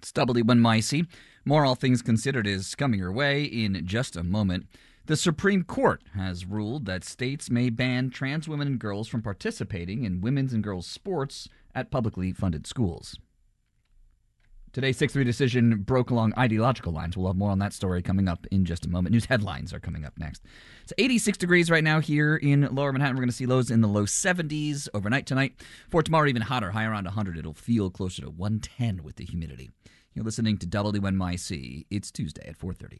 It's WNYC. More All Things Considered is coming your way in just a moment. The Supreme Court has ruled that states may ban trans women and girls from participating in women's and girls' sports at publicly funded schools. Today's 6-3 decision broke along ideological lines. We'll have more on that story coming up in just a moment. News headlines are coming up next. It's 86 degrees right now here in Lower Manhattan. We're going to see lows in the low 70s overnight tonight. For tomorrow, even hotter, high around 100. It'll feel closer to 110 with the humidity. You're listening to WNYC. It's Tuesday at 4:30.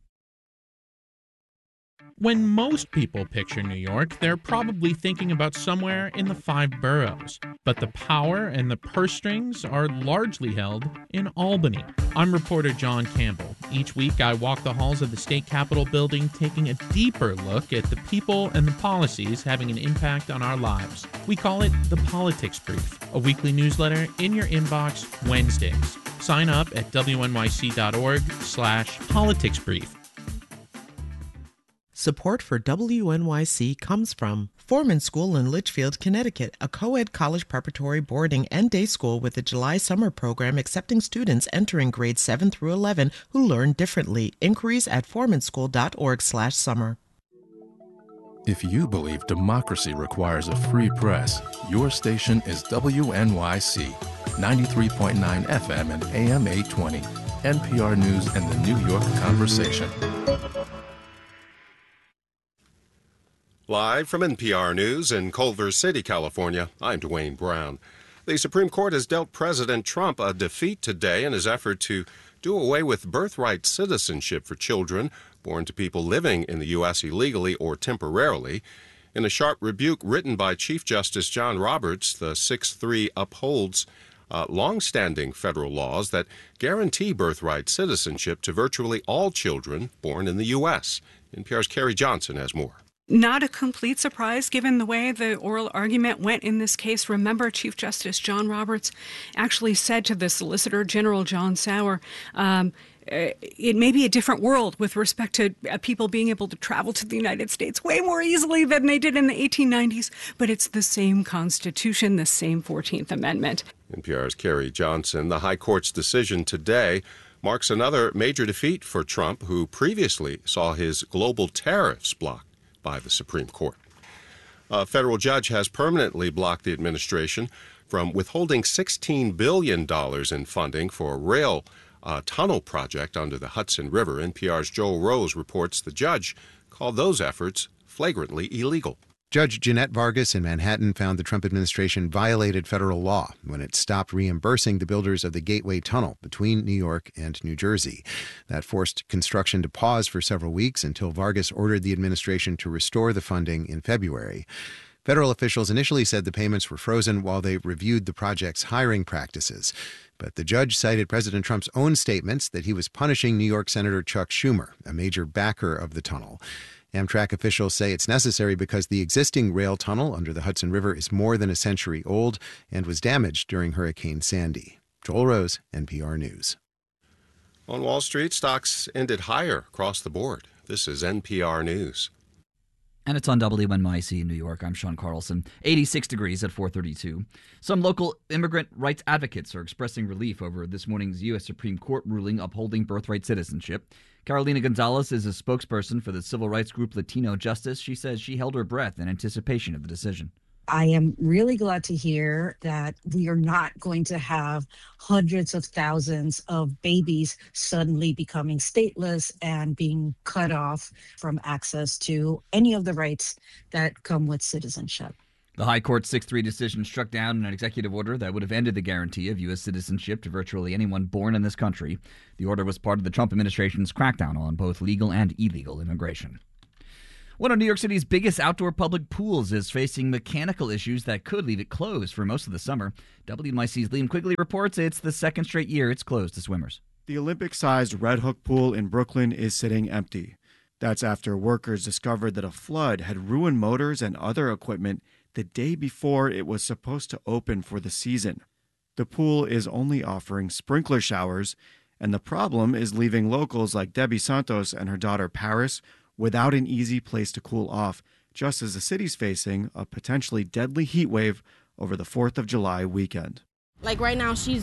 When most people picture New York, they're probably thinking about somewhere in the 5 boroughs. But the power and the purse strings are largely held in Albany. I'm reporter John Campbell. Each week, I walk the halls of the state capitol building, taking a deeper look at the people and the policies having an impact on our lives. We call it The Politics Brief, a weekly newsletter in your inbox Wednesdays. Sign up at wnyc.org/politicsbrief. Support for WNYC comes from Foreman School in Litchfield, Connecticut, a co-ed college preparatory boarding and day school with a July summer program accepting students entering grades 7 through 11 who learn differently. Inquiries at formanschool.org/summer. If you believe democracy requires a free press, your station is WNYC, 93.9 FM and AM 820, NPR News and the New York Conversation. Live from NPR News in Culver City, California, I'm Dwayne Brown. The Supreme Court has dealt President Trump a defeat today in his effort to do away with birthright citizenship for children born to people living in the U.S. illegally or temporarily. In a sharp rebuke written by Chief Justice John Roberts, the 6-3 upholds long-standing federal laws that guarantee birthright citizenship to virtually all children born in the U.S. NPR's Carrie Johnson has more. Not a complete surprise given the way the oral argument went in this case. Remember, Chief Justice John Roberts actually said to the Solicitor General John Sauer, it may be a different world with respect to people being able to travel to the United States way more easily than they did in the 1890s, but it's the same Constitution, the same 14th Amendment. NPR's Carrie Johnson. The High Court's decision today marks another major defeat for Trump, who previously saw his global tariffs blocked by the Supreme Court. A federal judge has permanently blocked the administration from withholding $16 billion in funding for a rail tunnel project under the Hudson River. NPR's Joel Rose reports the judge called those efforts flagrantly illegal. Judge Jeanette Vargas in Manhattan found the Trump administration violated federal law when it stopped reimbursing the builders of the Gateway Tunnel between New York and New Jersey. That forced construction to pause for several weeks until Vargas ordered the administration to restore the funding in February. Federal officials initially said the payments were frozen while they reviewed the project's hiring practices. But the judge cited President Trump's own statements that he was punishing New York Senator Chuck Schumer, a major backer of the tunnel. Amtrak officials say it's necessary because the existing rail tunnel under the Hudson River is more than a century old and was damaged during Hurricane Sandy. Joel Rose, NPR News. On Wall Street, stocks ended higher across the board. This is NPR News. And it's on WNYC in New York. I'm Sean Carlson. 86 degrees at 4:32. Some local immigrant rights advocates are expressing relief over this morning's U.S. Supreme Court ruling upholding birthright citizenship. Carolina Gonzalez is a spokesperson for the civil rights group Latino Justice. She says she held her breath in anticipation of the decision. I am really glad to hear that we are not going to have hundreds of thousands of babies suddenly becoming stateless and being cut off from access to any of the rights that come with citizenship. The High Court's 6-3 decision struck down an executive order that would have ended the guarantee of U.S. citizenship to virtually anyone born in this country. The order was part of the Trump administration's crackdown on both legal and illegal immigration. One of New York City's biggest outdoor public pools is facing mechanical issues that could leave it closed for most of the summer. WNYC's Liam Quigley reports it's the second straight year it's closed to swimmers. The Olympic-sized Red Hook pool in Brooklyn is sitting empty. That's after workers discovered that a flood had ruined motors and other equipment the day before it was supposed to open for the season. The pool is only offering sprinkler showers, and the problem is leaving locals like Debbie Santos and her daughter Paris without an easy place to cool off, just as the city's facing a potentially deadly heat wave over the 4th of July weekend. Like right now, she's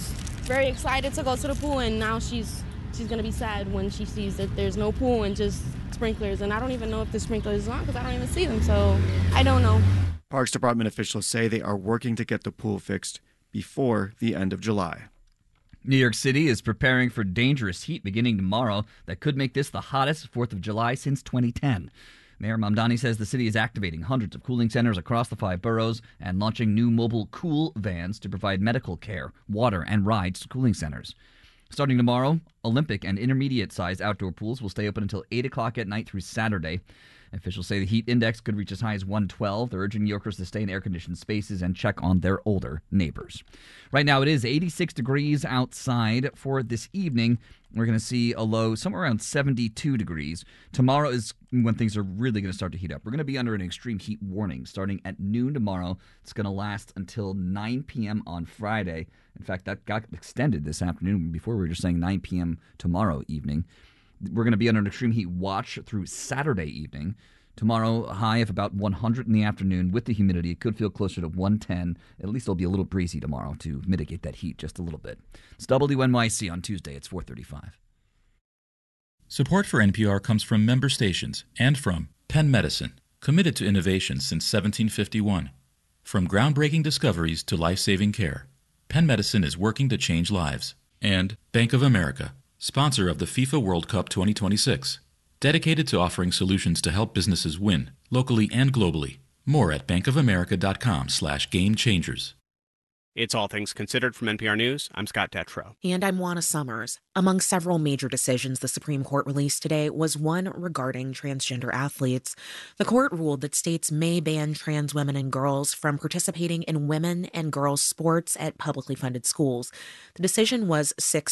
very excited to go to the pool, and now she's going to be sad when she sees that there's no pool and just sprinklers. And I don't even know if the sprinklers are on because I don't even see them, so I don't know. Parks Department officials say they are working to get the pool fixed before the end of July. New York City is preparing for dangerous heat beginning tomorrow that could make this the hottest 4th of July since 2010. Mayor Mamdani says the city is activating hundreds of cooling centers across the 5 boroughs and launching new mobile cool vans to provide medical care, water, and rides to cooling centers. Starting tomorrow, Olympic and intermediate-sized outdoor pools will stay open until 8 o'clock at night through Saturday. Officials say the heat index could reach as high as 112. They're urging New Yorkers to stay in air-conditioned spaces and check on their older neighbors. Right now, it is 86 degrees outside. For this evening, we're going to see a low somewhere around 72 degrees. Tomorrow is when things are really going to start to heat up. We're going to be under an extreme heat warning starting at noon tomorrow. It's going to last until 9 p.m. on Friday. In fact, that got extended this afternoon. Before we were just saying 9 p.m. tomorrow evening. We're going to be under an extreme heat watch through Saturday evening. Tomorrow, a high of about 100 in the afternoon. With the humidity, it could feel closer to 110. At least it'll be a little breezy tomorrow to mitigate that heat just a little bit. It's WNYC on Tuesday. It's 4:35. Support for NPR comes from member stations and from Penn Medicine, committed to innovation since 1751. From groundbreaking discoveries to life-saving care, Penn Medicine is working to change lives. And Bank of America, sponsor of the FIFA World Cup 2026, dedicated to offering solutions to help businesses win, locally and globally. More at bankofamerica.com/gamechangers. It's All Things Considered from NPR News. I'm Scott Detrow. And I'm Juana Summers. Among several major decisions the Supreme Court released today was one regarding transgender athletes. The court ruled that states may ban trans women and girls from participating in women and girls sports at publicly funded schools. The decision was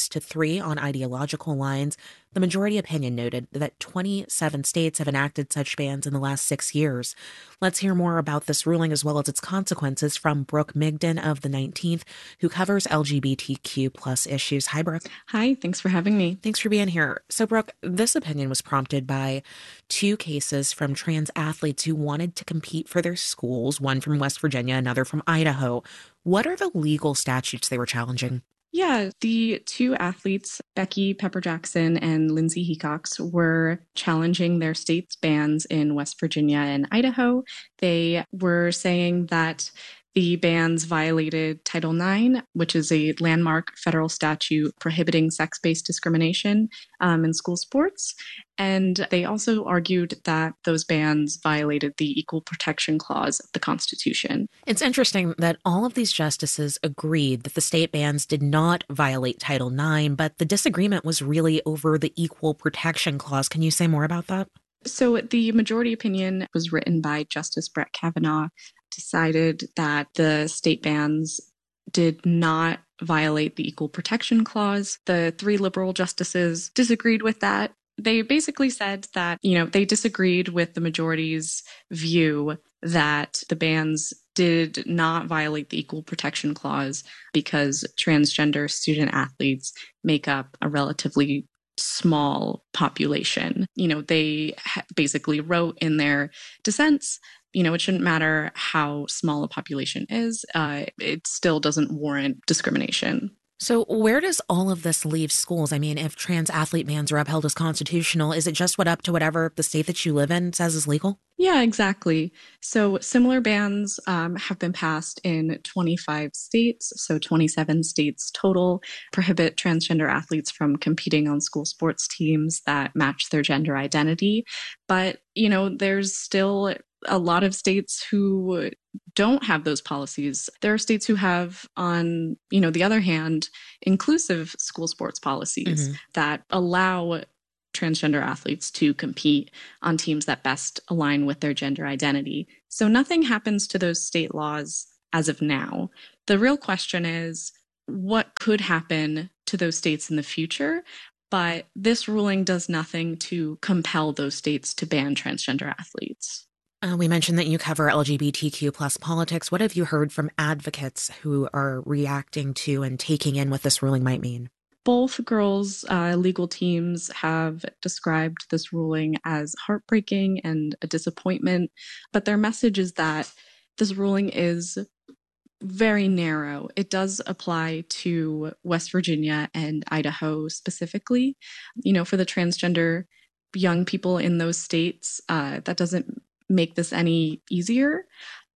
6-3 on ideological lines. The majority opinion noted that 27 states have enacted such bans in the last 6 years. Let's hear more about this ruling as well as its consequences from Brooke Migden of the 19th, who covers LGBTQ plus issues. Hi, Brooke. Hi, thanks for having me. Thanks for being here. So, Brooke, this opinion was prompted by 2 cases from trans athletes who wanted to compete for their schools, one from West Virginia, another from Idaho. What are the legal statutes they were challenging? Yeah, the 2 athletes, Becky Pepper Jackson and Lindsay Hecox, were challenging their state's bans in West Virginia and Idaho. They were saying that the bans violated Title IX, which is a landmark federal statute prohibiting sex-based discrimination in school sports. And they also argued that those bans violated the Equal Protection Clause of the Constitution. It's interesting that all of these justices agreed that the state bans did not violate Title IX, but the disagreement was really over the Equal Protection Clause. Can you say more about that? So the majority opinion was written by Justice Brett Kavanaugh, decided that the state bans did not violate the Equal Protection Clause. The 3 liberal justices disagreed with that. They basically said that, they disagreed with the majority's view that the bans did not violate the Equal Protection Clause because transgender student athletes make up a relatively small population. They basically wrote in their dissents, it shouldn't matter how small a population is. It still doesn't warrant discrimination. So where does all of this leave schools? I mean, if trans athlete bans are upheld as constitutional, is it just up to whatever the state that you live in says is legal? Yeah, exactly. So similar bans have been passed in 25 states, so 27 states total, prohibit transgender athletes from competing on school sports teams that match their gender identity. But, there's still a lot of states who don't have those policies. There are states who have, on, the other hand, inclusive school sports policies that allow transgender athletes to compete on teams that best align with their gender identity. So nothing happens to those state laws as of now. The real question is, what could happen to those states in the future? But this ruling does nothing to compel those states to ban transgender athletes. We mentioned that you cover LGBTQ plus politics. What have you heard from advocates who are reacting to and taking in what this ruling might mean? Both girls' legal teams have described this ruling as heartbreaking and a disappointment, but their message is that this ruling is very narrow. It does apply to West Virginia and Idaho specifically. For the transgender young people in those states, that doesn't make this any easier.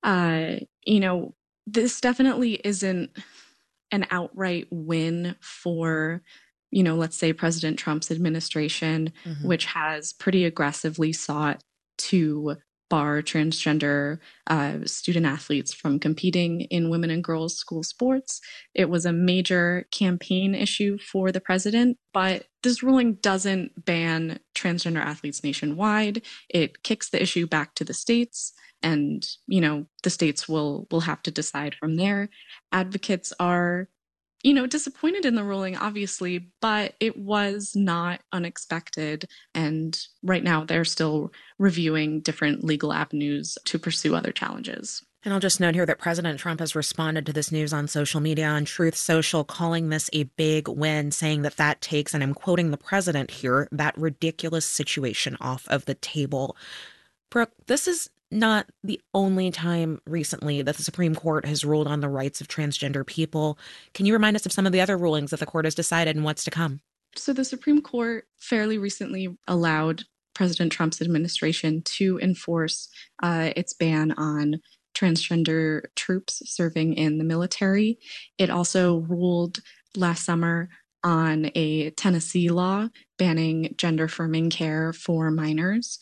This definitely isn't an outright win for, let's say President Trump's administration, which has pretty aggressively sought to bar transgender student athletes from competing in women and girls school sports. It was a major campaign issue for the president, but this ruling doesn't ban transgender athletes nationwide. It kicks the issue back to the states, and, the states will have to decide from there. Advocates are disappointed in the ruling, obviously, but it was not unexpected. And right now they're still reviewing different legal avenues to pursue other challenges. And I'll just note here that President Trump has responded to this news on social media, on Truth Social, calling this a big win, saying that takes, and I'm quoting the president here, that ridiculous situation off of the table. Brooke, this is not the only time recently that the Supreme Court has ruled on the rights of transgender people. Can you remind us of some of the other rulings that the court has decided and what's to come? So the Supreme Court fairly recently allowed President Trump's administration to enforce its ban on transgender troops serving in the military. It also ruled last summer on a Tennessee law banning gender-affirming care for minors.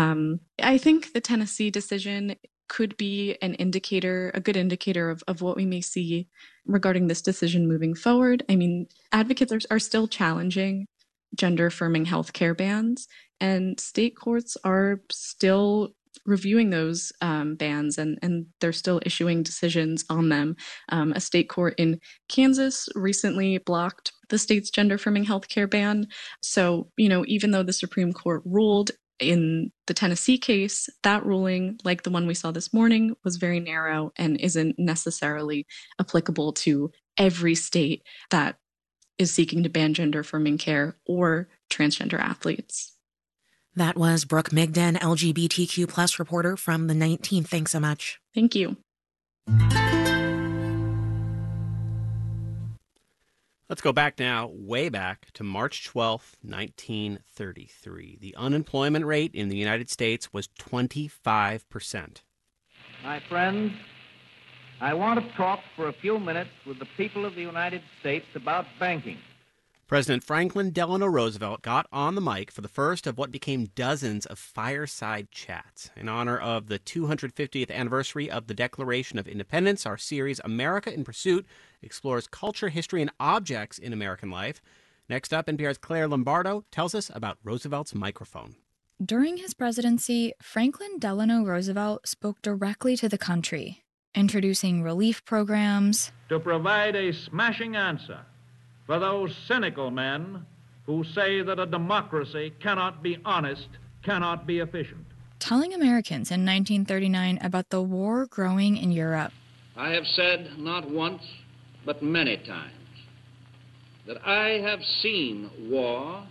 I think the Tennessee decision could be a good indicator of what we may see regarding this decision moving forward. I mean, advocates are still challenging gender-affirming healthcare bans, and state courts are still reviewing those bans, and they're still issuing decisions on them. A state court in Kansas recently blocked the state's gender-affirming healthcare ban. So, even though the Supreme Court ruled in the Tennessee case, that ruling, like the one we saw this morning, was very narrow and isn't necessarily applicable to every state that is seeking to ban gender-affirming care or transgender athletes. That was Brooke Migden, LGBTQ+ reporter from the 19th. Thanks so much. Thank you. Let's go back now, way back to March 12th, 1933. The unemployment rate in the United States was 25%. My friends, I want to talk for a few minutes with the people of the United States about banking. President Franklin Delano Roosevelt got on the mic for the first of what became dozens of fireside chats. In honor of the 250th anniversary of the Declaration of Independence, our series America in Pursuit explores culture, history, and objects in American life. Next up, NPR's Claire Lombardo tells us about Roosevelt's microphone. During his presidency, Franklin Delano Roosevelt spoke directly to the country, introducing relief programs to provide a smashing answer for those cynical men who say that a democracy cannot be honest, cannot be efficient. Telling Americans in 1939 about the war growing in Europe. I have said not once, but many times, that I have seen war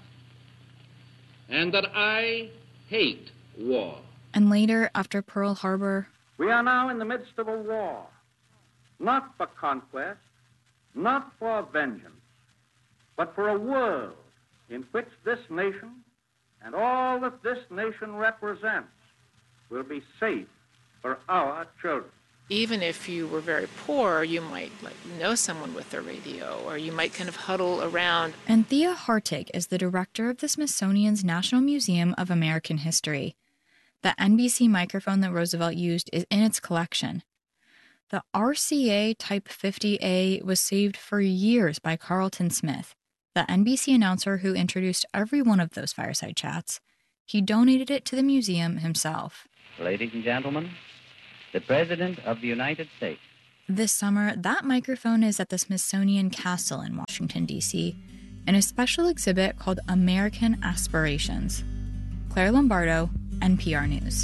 and that I hate war. And later, after Pearl Harbor, we are now in the midst of a war, not for conquest, not for vengeance, but for a world in which this nation and all that this nation represents will be safe for our children. Even if you were very poor, you might know someone with a radio, or you might kind of huddle around. And Thea Hartig is the director of the Smithsonian's National Museum of American History. The NBC microphone that Roosevelt used is in its collection. The RCA Type 50A was saved for years by Carlton Smith, the NBC announcer who introduced every one of those fireside chats. He donated it to the museum himself. Ladies and gentlemen, the President of the United States. This summer, that microphone is at the Smithsonian Castle in Washington, D.C., in a special exhibit called American Aspirations. Claire Lombardo, NPR News.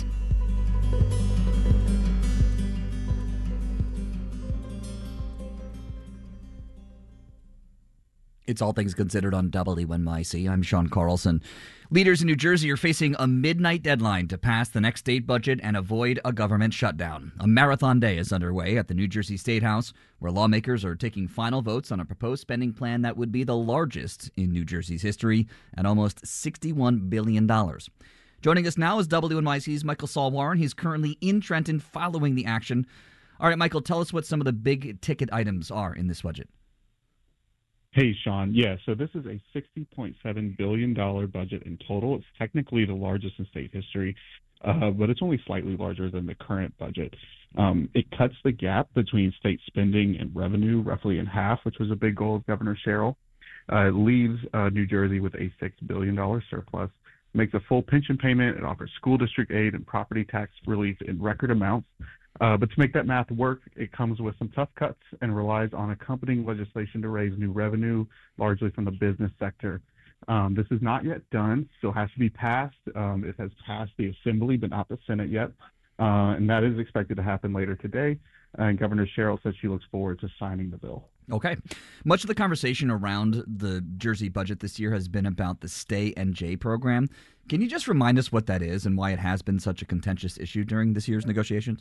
It's All Things Considered on WNYC. I'm Sean Carlson. Leaders in New Jersey are facing a midnight deadline to pass the next state budget and avoid a government shutdown. A marathon day is underway at the New Jersey State House, where lawmakers are taking final votes on a proposed spending plan that would be the largest in New Jersey's history at almost $61 billion. Joining us now is WNYC's Michael Saul-Warren. He's currently in Trenton following the action. All right, Michael, tell us what some of the big ticket items are in this budget. Hey, Sean. Yeah, so this is a $60.7 billion budget in total. It's technically the largest in state history, but it's only slightly larger than the current budget. It cuts the gap between state spending and revenue roughly in half, which was a big goal of Governor Sherrill. It leaves New Jersey with a $6 billion surplus, makes a full pension payment, it offers school district aid and property tax relief in record amounts. But to make that math work, it comes with some tough cuts and relies on accompanying legislation to raise new revenue, largely from the business sector. This is not yet done, still has to be passed. It has passed the Assembly, but not the Senate yet. And that is expected to happen later today. And Governor Sherrill says she looks forward to signing the bill. Okay. Much of the conversation around the Jersey budget this year has been about the Stay NJ program. Can you just remind us what that is and why it has been such a contentious issue during this year's negotiations?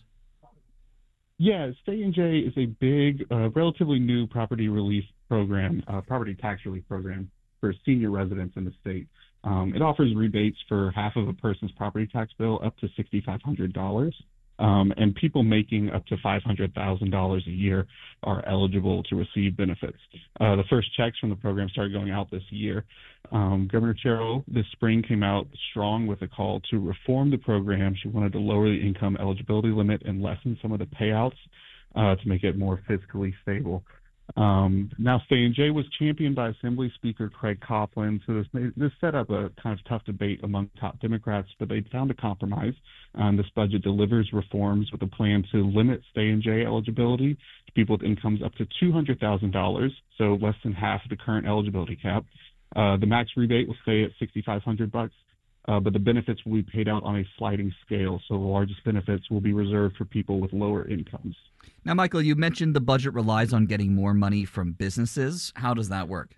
Yeah, Stay NJ is a big, relatively new property relief program, property tax relief program for senior residents in the state. It offers rebates for half of a person's property tax bill up to $6,500. And people making up to $500,000 a year are eligible to receive benefits. The first checks from the program started going out this year. Governor Sherrill this spring came out strong with a call to reform the program. She wanted to lower the income eligibility limit and lessen some of the payouts to make it more fiscally stable. Now, Stay NJ was championed by Assembly Speaker Craig Copeland, so this set up a kind of tough debate among top Democrats, but they found a compromise. This budget delivers reforms with a plan to limit Stay NJ eligibility to people with incomes up to $200,000, so less than half of the current eligibility cap. The max rebate will stay at $6,500, but the benefits will be paid out on a sliding scale, so the largest benefits will be reserved for people with lower incomes. Now, Michael, you mentioned the budget relies on getting more money from businesses. How does that work?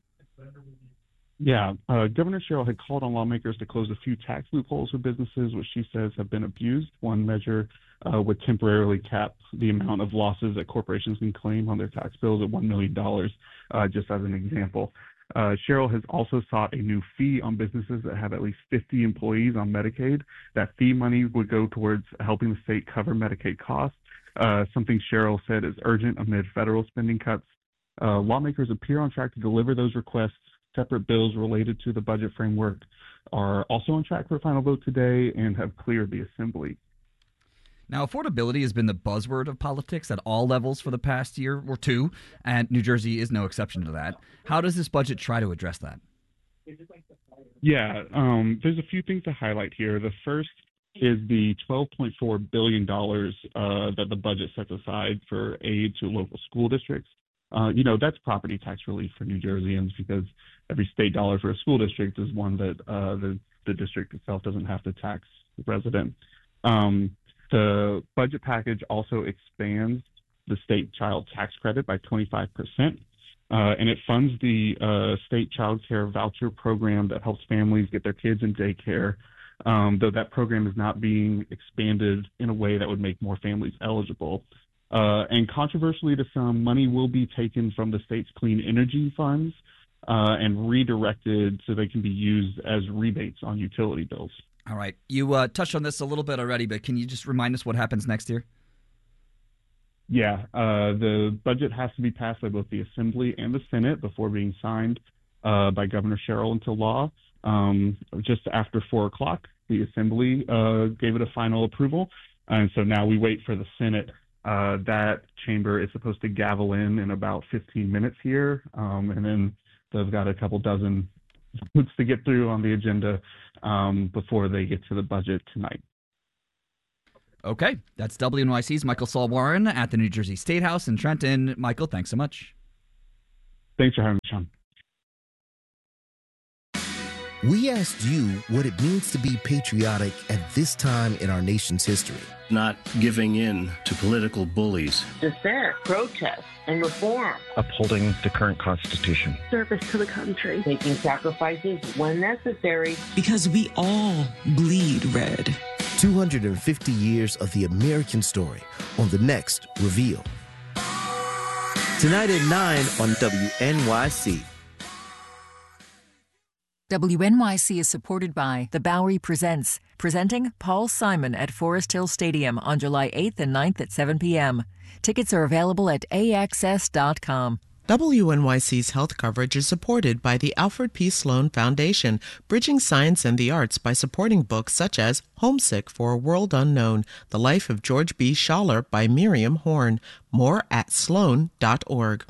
Yeah, Governor Sherrill had called on lawmakers to close a few tax loopholes for businesses, which she says have been abused. One measure would temporarily cap the amount of losses that corporations can claim on their tax bills at $1 million, just as an example. Sherrill has also sought a new fee on businesses that have at least 50 employees on Medicaid. That fee money would go towards helping the state cover Medicaid costs, something Sherrill said is urgent amid federal spending cuts. Lawmakers appear on track to deliver those requests. Separate bills related to the budget framework are also on track for a final vote today and have cleared the Assembly. Now, affordability has been the buzzword of politics at all levels for the past year or two, and New Jersey is no exception to that. How does this budget try to address that? Yeah, there's a few things to highlight here. The first is the $12.4 billion that the budget sets aside for aid to local school districts. That's property tax relief for New Jerseyans because every state dollar for a school district is one that the district itself doesn't have to tax the resident. The budget package also expands the state child tax credit by 25%, and it funds the state child care voucher program that helps families get their kids in daycare, though that program is not being expanded in a way that would make more families eligible. And controversially to some, money will be taken from the state's clean energy funds and redirected so they can be used as rebates on utility bills. All right. You touched on this a little bit already, but can you just remind us what happens next year? Yeah. The budget has to be passed by both the Assembly and the Senate before being signed by Governor Sherrill into law. Just after 4 o'clock, the Assembly gave it a final approval. And so now we wait for the Senate. That chamber is supposed to gavel in about 15 minutes here. And then they've got a couple dozen votes to get through on the agenda before they get to the budget tonight. Okay, that's WNYC's Michael Saul-Warren at the New Jersey State House in Trenton. Michael, thanks so much. Thanks for having me, Sean. We asked you what it means to be patriotic at this time in our nation's history. Not giving in to political bullies. Dissent, protest, and reform. Upholding the current Constitution. Service to the country. Making sacrifices when necessary. Because we all bleed red. 250 years of the American story on the next Reveal. Tonight at 9 on WNYC. WNYC is supported by The Bowery Presents, presenting Paul Simon at Forest Hill Stadium on July 8th and 9th at 7 p.m. Tickets are available at AXS.com. WNYC's health coverage is supported by the Alfred P. Sloan Foundation, bridging science and the arts by supporting books such as Homesick for a World Unknown, The Life of George B. Schaller by Miriam Horn. More at sloan.org.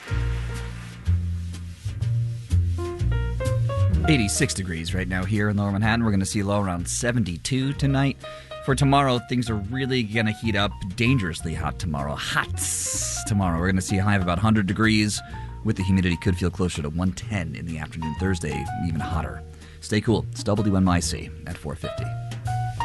86 degrees right now here in Lower Manhattan. We're going to see a low around 72 tonight. For tomorrow, things are really going to heat up. Dangerously hot tomorrow. Hot tomorrow. We're going to see a high of about 100 degrees. With the humidity, could feel closer to 110 in the afternoon. Thursday, even hotter. Stay cool. It's WNYC at 450.